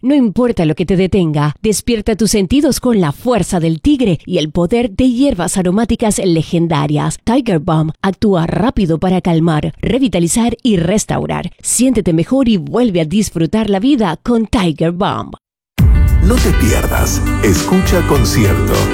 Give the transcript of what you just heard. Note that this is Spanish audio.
No importa lo que te detenga, despierta tus sentidos con la fuerza del tigre y el poder de hierbas aromáticas legendarias. Tiger Balm actúa rápido para calmar, revitalizar y restaurar. Siéntete mejor y vuelve a disfrutar la vida con Tiger Balm. No te pierdas Escucha Concierto